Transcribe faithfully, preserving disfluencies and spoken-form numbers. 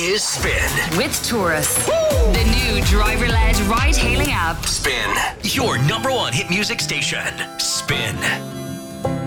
is Spin. With Taurus. The new driver-led ride-hailing app. Spin. Your number one hit music station. Spin.